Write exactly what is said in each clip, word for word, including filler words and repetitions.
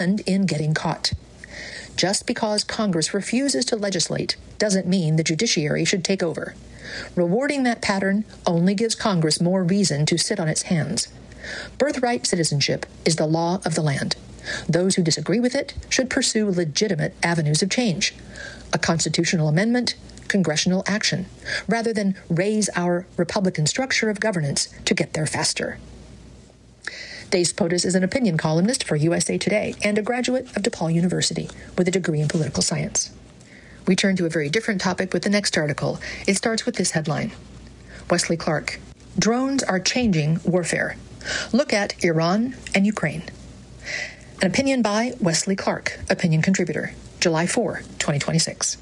and in getting caught. Just because Congress refuses to legislate doesn't mean the judiciary should take over. Rewarding that pattern only gives Congress more reason to sit on its hands. Birthright citizenship is the law of the land. Those who disagree with it should pursue legitimate avenues of change, a constitutional amendment, congressional action, rather than raise our Republican structure of governance to get there faster. Dace Potus is an opinion columnist for U S A Today and a graduate of DePaul University with a degree in political science. We turn to a very different topic with the next article. It starts with this headline. Wesley Clark, drones are changing warfare. Look at Iran and Ukraine. An opinion by Wesley Clark, opinion contributor, July fourth, twenty twenty-six.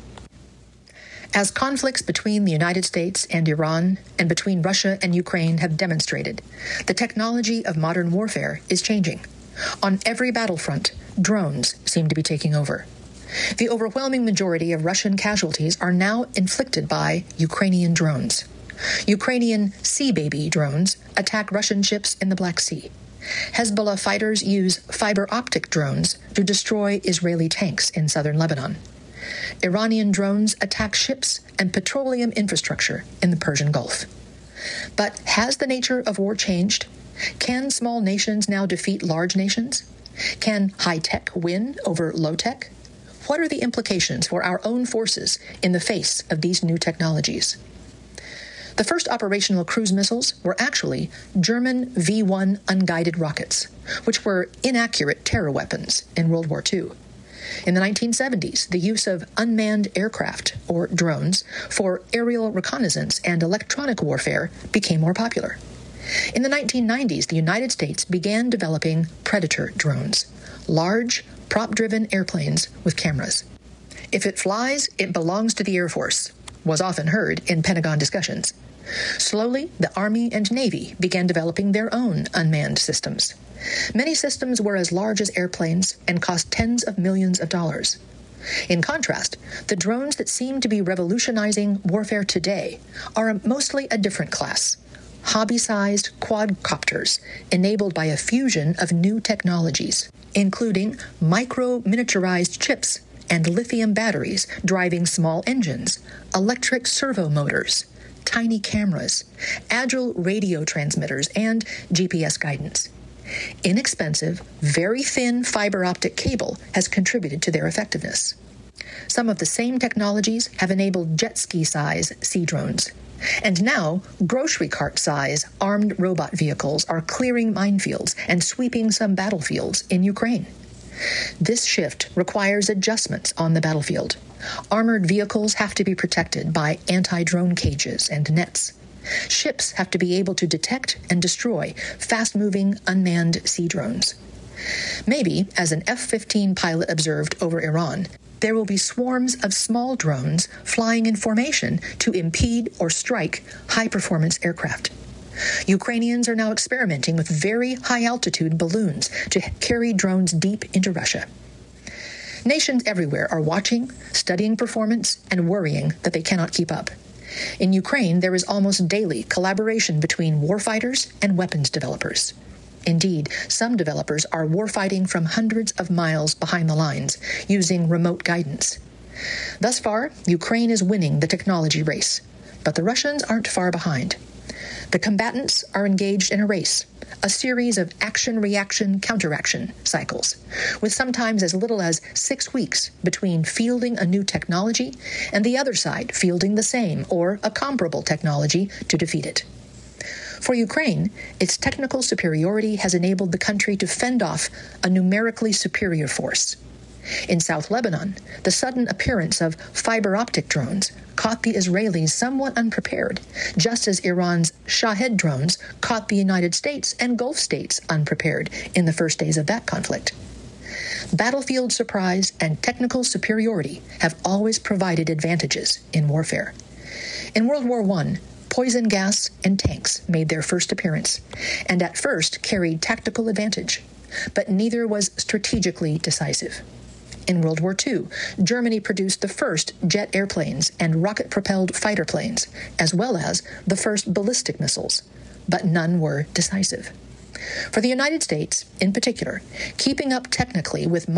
As conflicts between the United States and Iran and between Russia and Ukraine have demonstrated, the technology of modern warfare is changing. On every battlefront, drones seem to be taking over. The overwhelming majority of Russian casualties are now inflicted by Ukrainian drones. Ukrainian Sea Baby drones attack Russian ships in the Black Sea. Hezbollah fighters use fiber optic drones to destroy Israeli tanks in southern Lebanon. Iranian drones attack ships and petroleum infrastructure in the Persian Gulf. But has the nature of war changed? Can small nations now defeat large nations? Can high-tech win over low-tech? What are the implications for our own forces in the face of these new technologies? The first operational cruise missiles were actually German V one unguided rockets, which were inaccurate terror weapons in World War Two. In the nineteen seventies, the use of unmanned aircraft, or drones, for aerial reconnaissance and electronic warfare became more popular. In the nineteen nineties, the United States began developing Predator drones, large, prop-driven airplanes with cameras. If it flies, it belongs to the Air Force, was often heard in Pentagon discussions. Slowly, the Army and Navy began developing their own unmanned systems. Many systems were as large as airplanes and cost tens of millions of dollars. In contrast, the drones that seem to be revolutionizing warfare today are mostly a different class. Hobby-sized quadcopters enabled by a fusion of new technologies, including micro-miniaturized chips and lithium batteries driving small engines, electric servo motors, tiny cameras, agile radio transmitters, and G P S guidance. Inexpensive, very thin fiber optic cable has contributed to their effectiveness. Some of the same technologies have enabled jet ski-size sea drones. And now, grocery cart-size armed robot vehicles are clearing minefields and sweeping some battlefields in Ukraine. This shift requires adjustments on the battlefield. Armored vehicles have to be protected by anti-drone cages and nets. Ships have to be able to detect and destroy fast-moving unmanned sea drones. Maybe, as an F fifteen pilot observed over Iran, there will be swarms of small drones flying in formation to impede or strike high-performance aircraft. Ukrainians are now experimenting with very high-altitude balloons to carry drones deep into Russia. Nations everywhere are watching, studying performance, and worrying that they cannot keep up. In Ukraine, there is almost daily collaboration between warfighters and weapons developers. Indeed, some developers are warfighting from hundreds of miles behind the lines, using remote guidance. Thus far, Ukraine is winning the technology race, but the Russians aren't far behind. The combatants are engaged in a race, a series of action-reaction counteraction cycles, with sometimes as little as six weeks between fielding a new technology and the other side fielding the same or a comparable technology to defeat it. For Ukraine, its technical superiority has enabled the country to fend off a numerically superior force. In South Lebanon, the sudden appearance of fiber optic drones caught the Israelis somewhat unprepared, just as Iran's Shahed drones caught the United States and Gulf states unprepared in the first days of that conflict. Battlefield surprise and technical superiority have always provided advantages in warfare. In World War One, poison gas and tanks made their first appearance, and at first carried tactical advantage, but neither was strategically decisive. In World War Two, Germany produced the first jet airplanes and rocket-propelled fighter planes, as well as the first ballistic missiles, but none were decisive. For the United States, in particular, keeping up technically with